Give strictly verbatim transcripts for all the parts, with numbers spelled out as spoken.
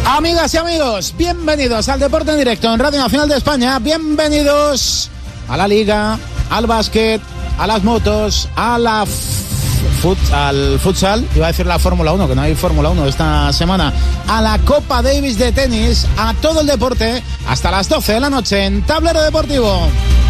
Amigas y amigos, bienvenidos al Deporte en Directo en Radio Nacional de España. Bienvenidos a la Liga, al básquet, a las motos, a la fut, al futsal. Iba a decir la Fórmula uno, que no hay Fórmula uno esta semana. A la Copa Davis de tenis, a todo el deporte, hasta las doce de la noche en Tablero Deportivo.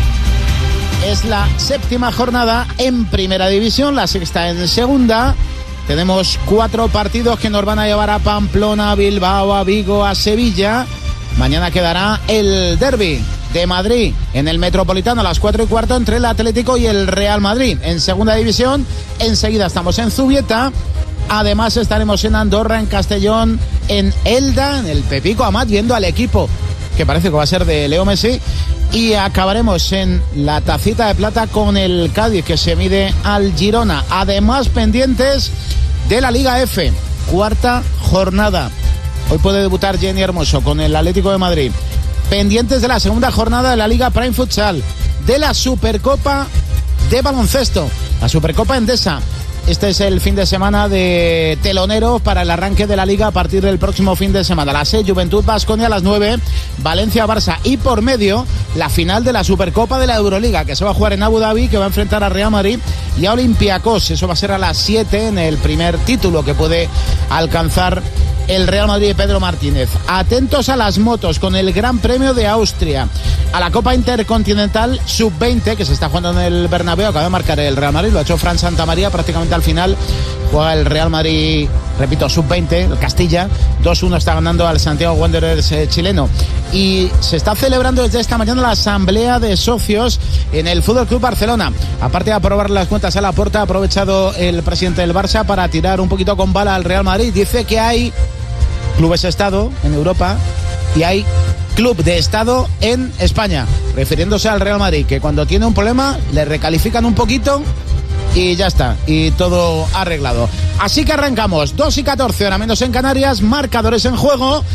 Es la séptima jornada en Primera División, la sexta en Segunda. Tenemos cuatro partidos que nos van a llevar a Pamplona, a Bilbao, a Vigo, a Sevilla. Mañana quedará el derbi de Madrid en el Metropolitano a las cuatro y cuarto entre el Atlético y el Real Madrid. En Segunda División, enseguida estamos en Zubieta. Además estaremos en Andorra, en Castellón, en Elda, en el Pepico Amat, viendo al equipo que parece que va a ser de Leo Messi. Y acabaremos en la Tacita de Plata con el Cádiz, que se mide al Girona. Además, pendientes de la Liga F, cuarta jornada. Hoy puede debutar Jenny Hermoso con el Atlético de Madrid. Pendientes de la segunda jornada de la Liga Prime Futsal, de la Supercopa de baloncesto, la Supercopa Endesa. Este es el fin de semana de telonero para el arranque de la Liga a partir del próximo fin de semana. A las seis, Juventud Baskonia, a las nueve, Valencia-Barça. Y por medio, la final de la Supercopa de la Euroliga, que se va a jugar en Abu Dhabi, que va a enfrentar a Real Madrid y a Olympiacos. Eso va a ser a las siete, en el primer título que puede alcanzar el Real Madrid de Pedro Martínez. Atentos a las motos con el Gran Premio de Austria, a la Copa Intercontinental sub veinte que se está jugando en el Bernabéu. Acaba de marcar el Real Madrid, lo ha hecho Fran Santamaría prácticamente al final. Juega el Real Madrid, repito, sub veinte, el Castilla, dos uno está ganando al Santiago Wanderers eh, chileno. Y se está celebrando desde esta mañana la asamblea de socios en el Fútbol Club Barcelona. Aparte de aprobar las cuentas a la puerta, ha aprovechado el presidente del Barça para tirar un poquito con bala al Real Madrid. Dice que hay clubes Estado en Europa y hay club de Estado en España, refiriéndose al Real Madrid, que cuando tiene un problema le recalifican un poquito y ya está, y todo arreglado. Así que arrancamos, dos y catorce, hora menos en Canarias, marcadores en juego.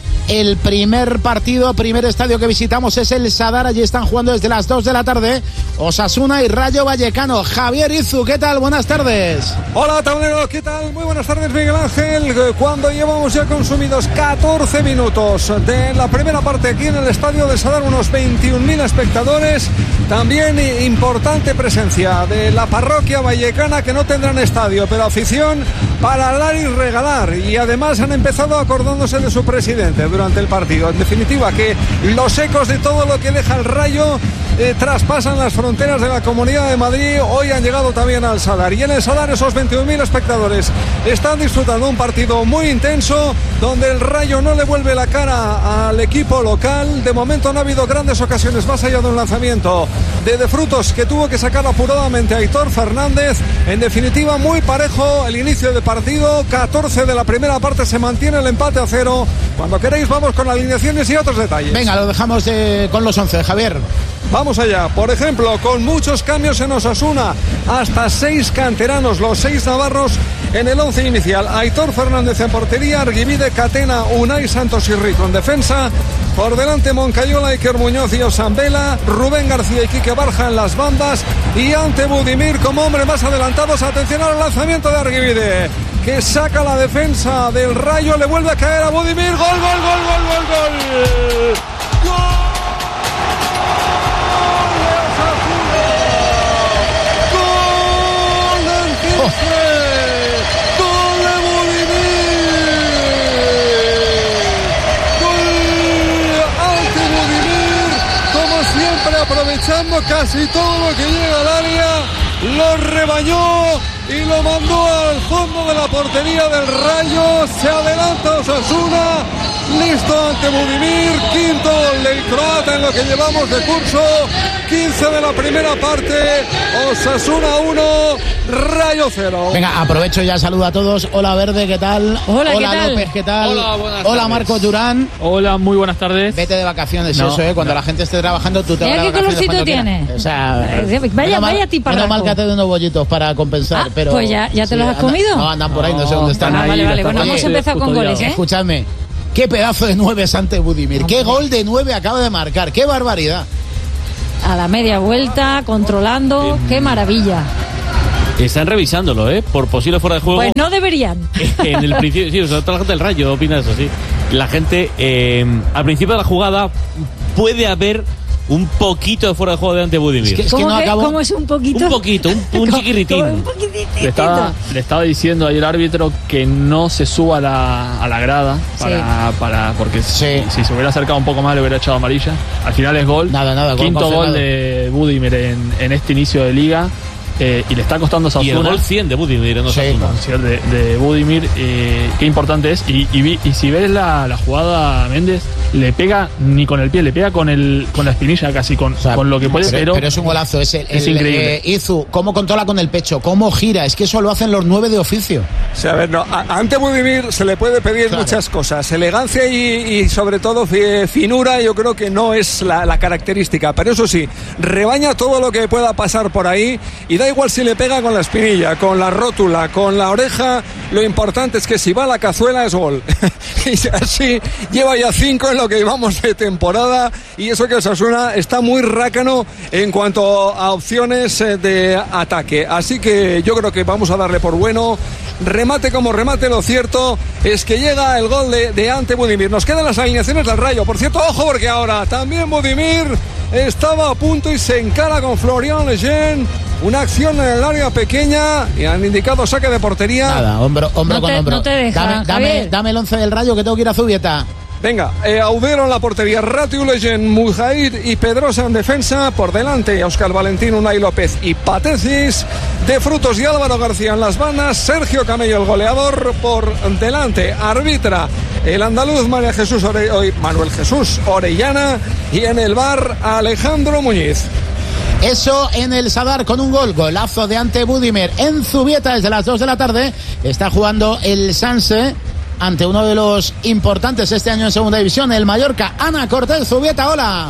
El primer partido, primer estadio que visitamos es el Sadar. Allí están jugando desde las dos de la tarde Osasuna y Rayo Vallecano. Javier Izu, ¿qué tal? Buenas tardes. Hola, tablero, ¿qué tal? Muy buenas tardes, Miguel Ángel. Cuando llevamos ya consumidos catorce minutos de la primera parte aquí en el estadio del Sadar, unos veintiún mil espectadores. También importante presencia de la parroquia vallecana, que no tendrán estadio, pero afición para dar y regalar. Y además han empezado acordándose de su presidente durante el partido. En definitiva, que los ecos de todo lo que deja el Rayo eh, traspasan las fronteras de la Comunidad de Madrid. Hoy han llegado también al Sadar, y en el Sadar esos veintiún mil espectadores están disfrutando un partido muy intenso, donde el Rayo no le vuelve la cara al equipo local. De momento no ha habido grandes ocasiones más allá de un lanzamiento de De Frutos que tuvo que sacar apuradamente a Aitor Fernández. En definitiva, muy parejo el inicio de partido. catorce de la primera parte, se mantiene el empate a cero. Cuando queréis vamos con alineaciones y otros detalles. Venga, lo dejamos de, con los once, Javier. Vamos allá. Por ejemplo, con muchos cambios en Osasuna, hasta seis canteranos, los seis navarros en el once inicial. Aitor Fernández en portería, Argivide, Catena, Unai Santos y Rico en defensa. Por delante Moncayola, Iker Muñoz y Osambela, Rubén García y Quique Barja en las bandas, y ante Budimir como hombre más adelantados. Atención al lanzamiento de Argivide, que saca la defensa del Rayo, le vuelve a caer a Budimir. Gol, gol, gol, gol, gol, gol. ¡Gol! Aprovechando casi todo lo que llega al área, lo rebañó y lo mandó al fondo de la portería del Rayo. Se adelanta Osasuna, listo ante Budimir. Quinto del croata en lo que llevamos de curso. quince de la primera parte. Osasuna uno, Rayo cero. Venga, aprovecho ya, saludo a todos. Hola Verde, ¿qué tal? Hola, Hola ¿qué tal? López, ¿qué tal? Hola, buenas Hola tardes. Marcos Durán. Hola, muy buenas tardes. Vete de vacaciones, No, eso, ¿eh? Cuando no. la gente esté trabajando, tú te vas Mira de qué vacaciones colorcito cuando tiene. quieras. O sea, Vaya, menos vaya mal- tiparraco. menos mal que te doy unos bollitos para compensar, Ah, pero... pues ya- ya te los has anda- comido. No, andan por ahí, no, sé No, dónde están. Ah, ahí, vale, lo vale. están Bueno, Oye, hemos empezado con custodiado. goles, ¿eh? Escúchame, qué pedazo de nueve es ante Budimir. Qué gol de nueve acaba de marcar. Qué barbaridad. A la media vuelta, controlando. ¡Qué maravilla! Están revisándolo, ¿eh? Por posible fuera de juego. Pues no deberían. En el principio, sí, o sea, toda la gente del Rayo opina eso, sí. la gente, eh, al principio de la jugada, puede haber un poquito de fuera de juego delante de Budimir. Es que, es ¿Cómo, que no que, acabó... ¿Cómo es un poquito? Un poquito, un, un chiquirritín. Un poquitito. Le estaba, le estaba diciendo ahí el árbitro que no se suba a la, a la grada para, sí. para porque sí. si, si se hubiera acercado un poco más le hubiera echado amarilla. Al final es gol. Nada, nada. Quinto gol, gol de Budimir en, en este inicio de liga. Eh, y le está costando a Osasuna. Y el gol cien de Budimir en Osasuna. Sí, de, de Budimir, eh, qué importante es. Y, y, y si ves la, la jugada, Méndez le pega ni con el pie, le pega con el con la espinilla casi, con, o sea, con lo que puede. Pero, pero, pero es un golazo. Es, el, es el, increíble. Eh, Izu, cómo controla con el pecho, cómo gira. Es que eso lo hacen los nueve de oficio. Sí, a ver, no, a, ante Budimir se le puede pedir claro. muchas cosas. Elegancia y, y sobre todo finura, yo creo que no es la, la característica. Pero eso sí, rebaña todo lo que pueda pasar por ahí y da igual si le pega con la espinilla, con la rótula, con la oreja. Lo importante es que si va a la cazuela es gol. Y así lleva ya cinco en lo que llevamos de temporada. Y eso que Osasuna está muy rácano en cuanto a opciones de ataque. Así que yo creo que vamos a darle por bueno. Remate como remate, lo cierto es que llega el gol de, de ante Budimir. Nos quedan las alineaciones del Rayo. Por cierto, ojo, porque ahora también Budimir estaba a punto y se encara con Florian Lejeune. Una acción en el área pequeña y han indicado saque de portería. Nada, hombro, hombro no con te, hombro. No te deja, dame, dame, dame el once del Rayo que tengo que ir a Zubieta. Venga, eh, Audero en la portería, Ratiu Lejeune, Mujahid y Pedrosa en defensa. Por delante, Óscar Valentín, Unai López y Patecis. De Frutos y Álvaro García en las bandas. Sergio Camello, el goleador, por delante. Arbitra el andaluz María Jesús Ore... Manuel Jesús Orellana. Y en el bar, Alejandro Muñiz. Eso en el Sadar con un gol, golazo de ante Budimir. En Zubieta desde las dos de la tarde está jugando el Sanse ante uno de los importantes este año en segunda división, el Mallorca. Ana Cortés, Zubieta, hola.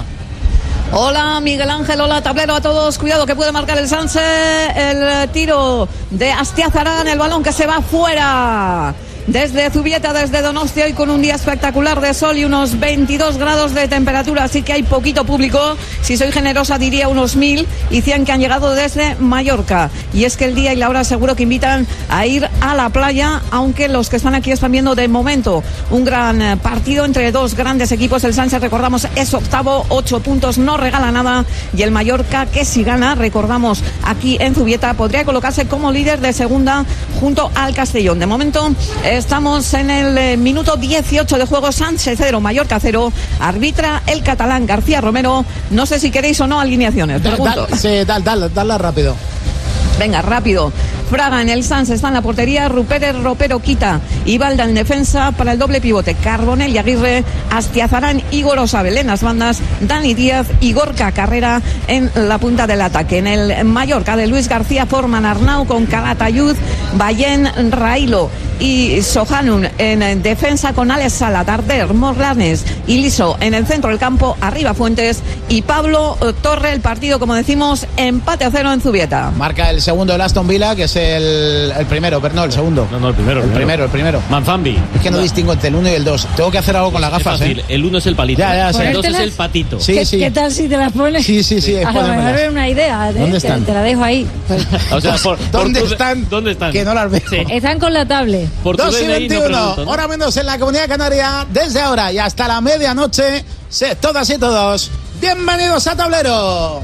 Hola Miguel Ángel, hola tablero a todos, cuidado que puede marcar el Sanse, el tiro de Astiazarán, el balón que se va fuera. Desde Zubieta, desde Donostia, y con un día espectacular de sol y unos veintidós grados de temperatura, así que hay poquito público. Si soy generosa diría unos mil y cien que han llegado desde Mallorca. Y es que el día y la hora seguro que invitan a ir a la playa, aunque los que están aquí están viendo de momento un gran partido entre dos grandes equipos. El Sánchez, recordamos, es octavo, ocho puntos, no regala nada, y el Mallorca, que si gana, recordamos, aquí en Zubieta, podría colocarse como líder de segunda junto al Castellón. De momento estamos en el eh, minuto dieciocho de juego. Sánchez cero, Mallorca cero. Arbitra el catalán García Romero. No sé si queréis o no alineaciones. Pregunto. Dal, sí, dal, dal, dale rápido. Venga, rápido. Fraga en el Sanz está en la portería, Rupérez, Ropero, Quita y Balda en defensa. Para el doble pivote, Carbonell y Aguirre, Astiazarán, Igor Osabel en las bandas, Dani Díaz y Gorka Carrera en la punta del ataque. En el Mallorca de Luis García forman Arnau con Calatayud, Ballén, Railo y Sohanun en defensa, con Alex Sala, Darder, Morlanes y Liso en el centro del campo. Arriba Fuentes y Pablo Torre. El partido, como decimos, empate a cero en Zubieta. Marca el segundo el Aston Villa, que es el, el primero, pero no, el segundo. No, no, el primero. El primero, primero, el primero. Manzambi. Es que no, no distingo entre el uno y el dos. Tengo que hacer algo con las gafas, es ¿eh? El uno es el palito. Ya, ya, el dos es el patito. Sí, ¿Qué, sí. ¿Qué tal si te las pones? Sí, sí, sí. A lo mejor es una idea. ¿eh? ¿Dónde están? Te, te la dejo ahí. O sea, por, ¿Dónde por tu, están? ¿Dónde están? Que no las veo. Sí. Están con la tablet. Por dos y D N I no veintiuno, pregunto, ¿no? hora menos en la Comunidad Canaria. Desde ahora y hasta la medianoche, sé todas y todos, bienvenidos a Tablero.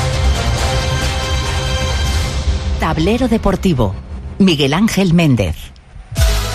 Tablero Deportivo, Miguel Ángel Méndez.